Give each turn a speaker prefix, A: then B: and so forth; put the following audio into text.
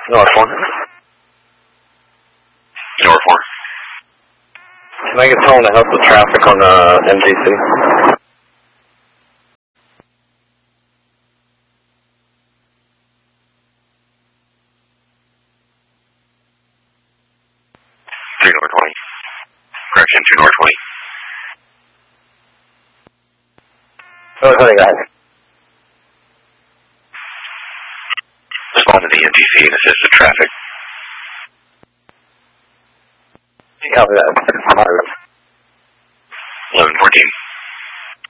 A: North 4.
B: North 4.
A: Can I get someone to help with traffic on MGC?
B: North 20. Correction, 2 North 20.
A: North 20, guys.
B: Respond to the MTC and assist with traffic.
A: Copy that.